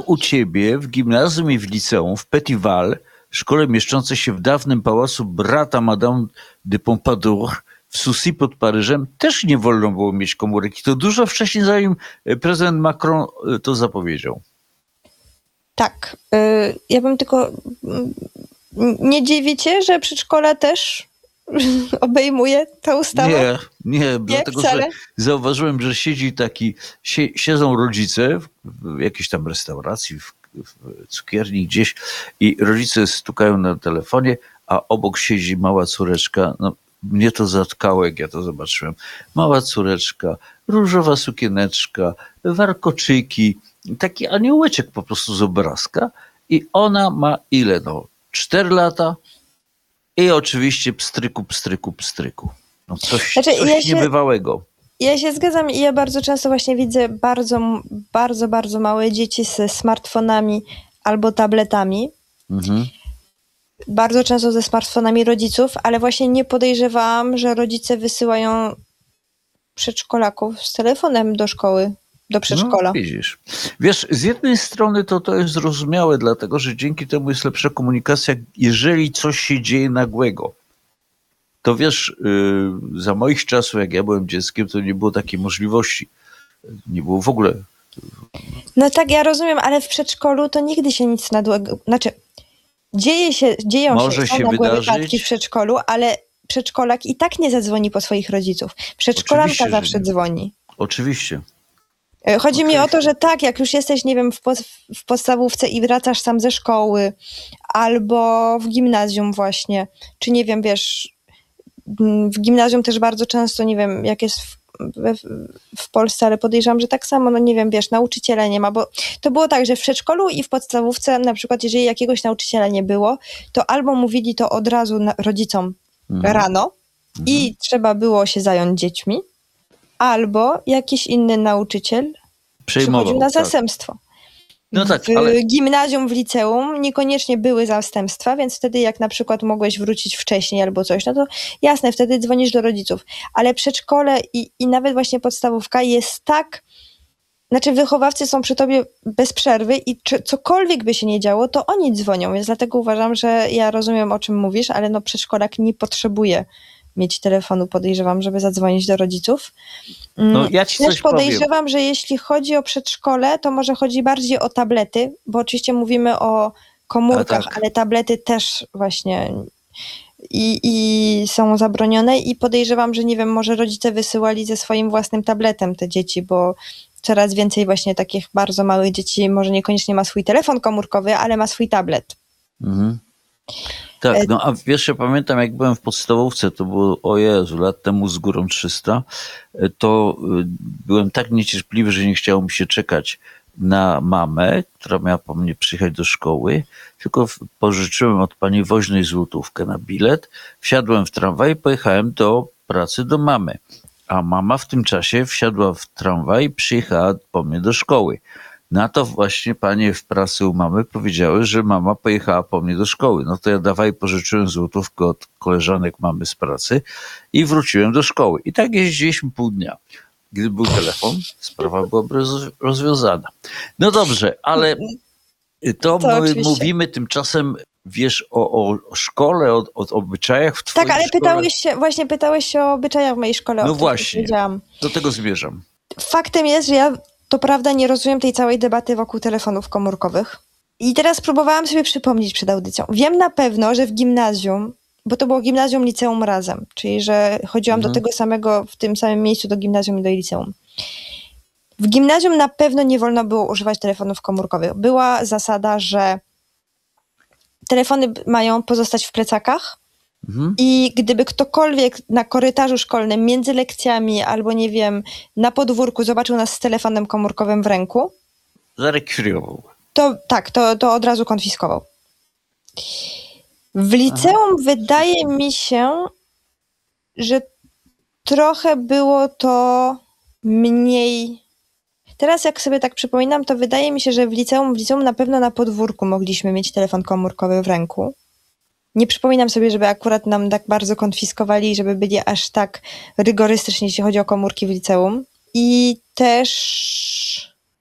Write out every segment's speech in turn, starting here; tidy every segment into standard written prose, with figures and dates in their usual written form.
u ciebie w gimnazjum i w liceum, w Petit-Val, szkole mieszczącej się w dawnym pałacu brata Madame de Pompadour w Soucy pod Paryżem, też nie wolno było mieć komórek. I to dużo wcześniej, zanim prezydent Macron to zapowiedział. Tak. Ja bym tylko... Nie dziwicie, że przedszkola też obejmuje ta ustawa? Nie, dlatego że zauważyłem, że siedzą rodzice w jakiejś tam restauracji, w cukierni gdzieś i rodzice stukają na telefonie, a obok siedzi mała córeczka. No, mnie to zatkało, jak ja to zobaczyłem. Mała córeczka, różowa sukieneczka, warkoczyki, taki aniołeczek po prostu z obrazka i ona ma ile? 4 lata i oczywiście pstryku. No coś niebywałego. Ja się zgadzam i ja bardzo często właśnie widzę bardzo małe dzieci ze smartfonami albo tabletami. Mhm. Bardzo często ze smartfonami rodziców, ale właśnie nie podejrzewałam, że rodzice wysyłają przedszkolaków z telefonem do szkoły, do przedszkola. No, widzisz. Wiesz, z jednej strony to jest zrozumiałe, dlatego że dzięki temu jest lepsza komunikacja, jeżeli coś się dzieje nagłego. To wiesz, za moich czasów, jak ja byłem dzieckiem, to nie było takiej możliwości. Nie było w ogóle. No tak, ja rozumiem, ale w przedszkolu to nigdy się nic nagłego... Znaczy, dzieją się nagłe wypadki w przedszkolu, ale przedszkolak i tak nie zadzwoni po swoich rodziców. Przedszkolanka zawsze dzwoni. Oczywiście. Chodzi mi o to, że tak, jak już jesteś, nie wiem, w podstawówce i wracasz sam ze szkoły, albo w gimnazjum właśnie, czy nie wiem, wiesz, w gimnazjum też bardzo często, nie wiem, jak jest w Polsce, ale podejrzewam, że tak samo, no nie wiem, wiesz, nauczyciela nie ma, bo to było tak, że w przedszkolu i w podstawówce, na przykład, jeżeli jakiegoś nauczyciela nie było, to albo mówili to od razu rodzicom rano i trzeba było się zająć dziećmi, albo jakiś inny nauczyciel przychodził na zastępstwo. No tak, w gimnazjum, w liceum niekoniecznie były zastępstwa, więc wtedy jak na przykład mogłeś wrócić wcześniej albo coś, no to jasne, wtedy dzwonisz do rodziców. Ale przedszkole i nawet właśnie podstawówka jest tak, znaczy wychowawcy są przy tobie bez przerwy i cokolwiek by się nie działo, to oni dzwonią, więc dlatego uważam, że ja rozumiem, o czym mówisz, ale no przedszkolak nie potrzebuje mieć telefonu, podejrzewam, żeby zadzwonić do rodziców. No, ja ci też podejrzewam, że jeśli chodzi o przedszkole, to może chodzi bardziej o tablety, bo oczywiście mówimy o komórkach, ale tablety też właśnie i są zabronione i podejrzewam, że nie wiem, może rodzice wysyłali ze swoim własnym tabletem te dzieci, bo coraz więcej właśnie takich bardzo małych dzieci może niekoniecznie ma swój telefon komórkowy, ale ma swój tablet. Mhm. Tak, no a wiesz, ja pamiętam, jak byłem w podstawówce, to było, o Jezu, lat temu z górą 300, to byłem tak niecierpliwy, że nie chciało mi się czekać na mamę, która miała po mnie przyjechać do szkoły, tylko pożyczyłem od pani woźnej złotówkę na bilet, wsiadłem w tramwaj i pojechałem do pracy do mamy. A mama w tym czasie wsiadła w tramwaj i przyjechała po mnie do szkoły. Na to właśnie panie w pracy u mamy powiedziały, że mama pojechała po mnie do szkoły. No to ja pożyczyłem złotówkę od koleżanek mamy z pracy i wróciłem do szkoły. I tak jeździliśmy pół dnia. Gdyby był telefon, sprawa byłaby rozwiązana. No dobrze, ale to my mówimy tymczasem, wiesz, o szkole, o obyczajach w twojej szkole. Tak, ale pytałeś się o obyczajach w mojej szkole. No właśnie, do tego zmierzam. Faktem jest, że ja, to prawda, nie rozumiem tej całej debaty wokół telefonów komórkowych. I teraz próbowałam sobie przypomnieć przed audycją. Wiem na pewno, że w gimnazjum, bo to było gimnazjum, liceum razem, czyli że chodziłam do tego samego, w tym samym miejscu do gimnazjum i do liceum. W gimnazjum na pewno nie wolno było używać telefonów komórkowych. Była zasada, że telefony mają pozostać w plecakach i gdyby ktokolwiek na korytarzu szkolnym między lekcjami albo nie wiem, na podwórku zobaczył nas z telefonem komórkowym w ręku, zarekwirował. To od razu konfiskował. W liceum wydaje mi się, że trochę było to mniej. Teraz jak sobie tak przypominam, to wydaje mi się, że w liceum na pewno na podwórku mogliśmy mieć telefon komórkowy w ręku. Nie przypominam sobie, żeby akurat nam tak bardzo konfiskowali, żeby byli aż tak rygorystyczni, jeśli chodzi o komórki w liceum. I też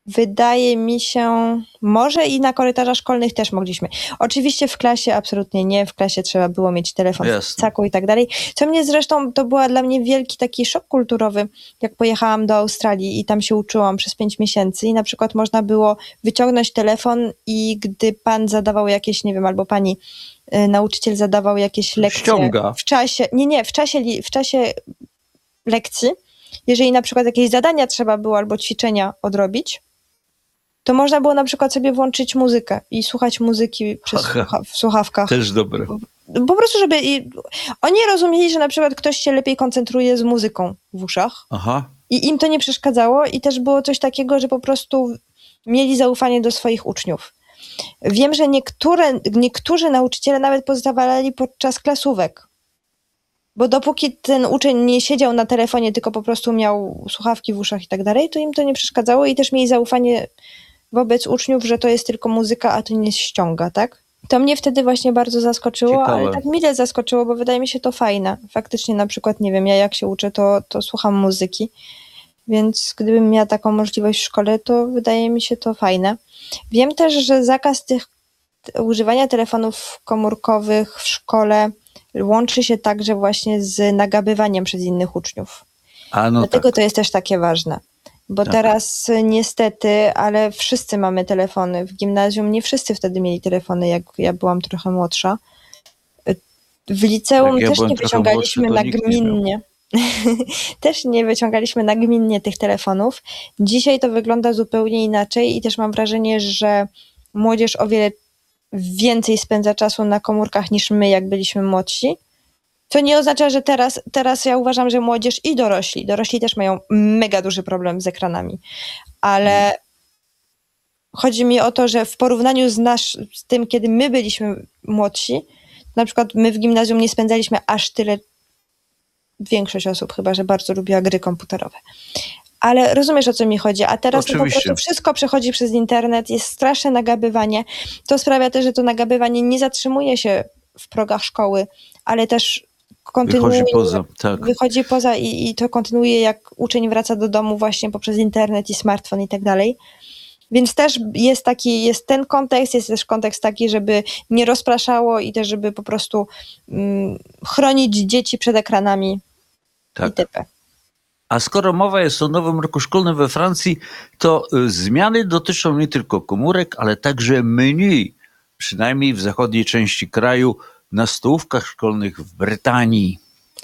wydaje mi się, może i na korytarzach szkolnych też mogliśmy. Oczywiście w klasie absolutnie nie, w klasie trzeba było mieć telefon w Jasne. plecaku i tak dalej. Co mnie zresztą, to była dla mnie wielki taki szok kulturowy, jak pojechałam do Australii i tam się uczyłam przez 5 miesięcy i na przykład można było wyciągnąć telefon i gdy pan zadawał jakieś, nie wiem, albo pani nauczyciel zadawał jakieś lekcje Ściąga. w czasie, w czasie lekcji, jeżeli na przykład jakieś zadania trzeba było albo ćwiczenia odrobić, to można było na przykład sobie włączyć muzykę i słuchać muzyki w słuchawkach. Też dobre. Po prostu, żeby... Oni rozumieli, że na przykład ktoś się lepiej koncentruje z muzyką w uszach Aha. i im to nie przeszkadzało i też było coś takiego, że po prostu mieli zaufanie do swoich uczniów. Wiem, że niektórzy nauczyciele nawet pozwalali podczas klasówek, bo dopóki ten uczeń nie siedział na telefonie, tylko po prostu miał słuchawki w uszach i tak dalej, to im to nie przeszkadzało i też mieli zaufanie wobec uczniów, że to jest tylko muzyka, a to nie ściąga, tak? To mnie wtedy właśnie bardzo zaskoczyło, Ciekawe. ale tak mile zaskoczyło, bo wydaje mi się to fajne. Faktycznie na przykład, nie wiem, ja jak się uczę, to słucham muzyki, więc gdybym miała taką możliwość w szkole, to wydaje mi się to fajne. Wiem też, że zakaz używania telefonów komórkowych w szkole łączy się także właśnie z nagabywaniem przez innych uczniów. A no Dlatego tak. to jest też takie ważne. Bo Tak. teraz niestety, ale wszyscy mamy telefony. W gimnazjum nie wszyscy wtedy mieli telefony, jak ja byłam trochę młodsza. W liceum Jak ja też byłem nie trochę wyciągaliśmy młodszy, to nikt nie miał. nagminnie. Też nie wyciągaliśmy nagminnie tych telefonów. Dzisiaj to wygląda zupełnie inaczej i też mam wrażenie, że młodzież o wiele więcej spędza czasu na komórkach niż my, jak byliśmy młodsi. Co nie oznacza, że teraz ja uważam, że młodzież i dorośli też mają mega duży problem z ekranami. Ale chodzi mi o to, że w porównaniu z tym, kiedy my byliśmy młodsi, na przykład my w gimnazjum nie spędzaliśmy aż tyle, większość osób chyba, że bardzo lubiła gry komputerowe. Ale rozumiesz, o co mi chodzi. A teraz to po Oczywiście. prostu wszystko przechodzi przez internet, jest straszne nagabywanie. To sprawia też, że to nagabywanie nie zatrzymuje się w progach szkoły, ale też kontynuuje. Wychodzi poza, tak. I to kontynuuje, jak uczeń wraca do domu właśnie poprzez internet i smartfon i tak dalej. Więc też jest ten kontekst, jest też kontekst taki, żeby nie rozpraszało i też, żeby po prostu chronić dzieci przed ekranami Tak. itp. A skoro mowa jest o nowym roku szkolnym we Francji, to zmiany dotyczą nie tylko komórek, ale także menu. Przynajmniej w zachodniej części kraju, na stołówkach szkolnych w Brytanii.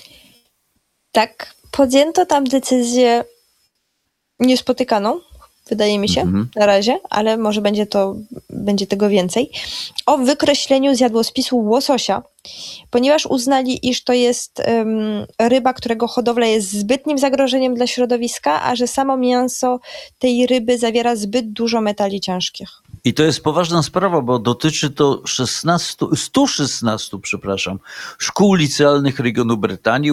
Tak, podjęto tam decyzję niespotykaną, wydaje mi się, na razie, ale może będzie tego więcej, o wykreśleniu z jadłospisu łososia, ponieważ uznali, iż to jest ryba, którego hodowla jest zbytnim zagrożeniem dla środowiska, a że samo mięso tej ryby zawiera zbyt dużo metali ciężkich. I to jest poważna sprawa, bo dotyczy to 116 szkół licealnych regionu Brytanii.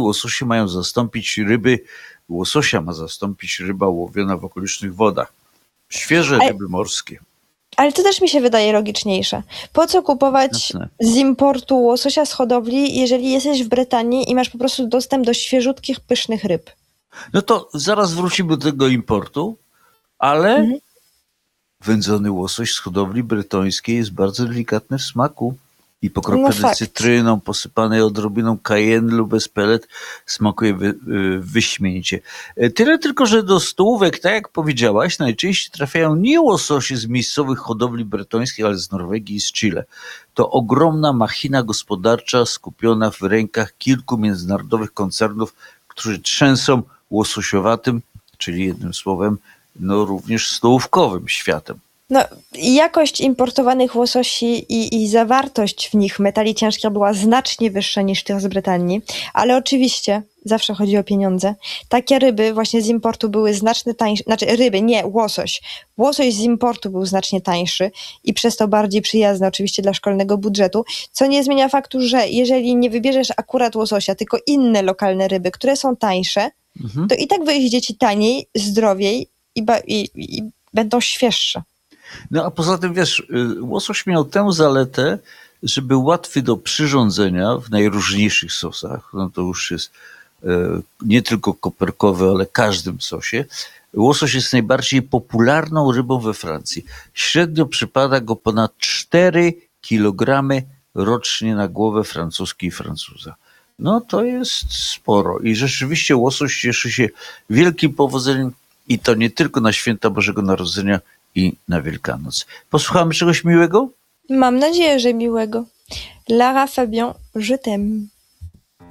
Łososia ma zastąpić ryba łowiona w okolicznych wodach. Świeże ryby morskie. Ale to też mi się wydaje logiczniejsze. Po co kupować z importu łososia z hodowli, jeżeli jesteś w Brytanii i masz po prostu dostęp do świeżutkich, pysznych ryb? No to zaraz wrócimy do tego importu, ale wędzony łosoś z hodowli brytońskiej jest bardzo delikatny w smaku i pokropiony cytryną, posypanej odrobiną cayenne lub bez pelet, smakuje wyśmienicie. Tyle tylko, że do stołówek, tak jak powiedziałaś, najczęściej trafiają nie łososie z miejscowych hodowli brytońskich, ale z Norwegii i z Chile. To ogromna machina gospodarcza skupiona w rękach kilku międzynarodowych koncernów, którzy trzęsą łososiowatym, czyli jednym słowem, no również stołówkowym światem. No, jakość importowanych łososi i zawartość w nich metali ciężkich była znacznie wyższa niż tych z Brytanii, ale oczywiście zawsze chodzi o pieniądze. Takie ryby właśnie z importu były znacznie tańsze, łosoś. Łosoś z importu był znacznie tańszy i przez to bardziej przyjazny oczywiście dla szkolnego budżetu, co nie zmienia faktu, że jeżeli nie wybierzesz akurat łososia, tylko inne lokalne ryby, które są tańsze, to i tak wyjdzie ci taniej, zdrowiej i będą świeższe. No a poza tym wiesz, łosoś miał tę zaletę, że był łatwy do przyrządzenia w najróżniejszych sosach. No to już jest nie tylko koperkowy, ale każdym sosie. Łosoś jest najbardziej popularną rybą we Francji. Średnio przypada go ponad 4 kilogramy rocznie na głowę Francuzki i Francuza. No to jest sporo i rzeczywiście łosoś cieszy się wielkim powodzeniem i to nie tylko na święta Bożego Narodzenia i na Wielkanoc. Posłuchamy czegoś miłego? Mam nadzieję, że miłego. Lara Fabian, je t'aime.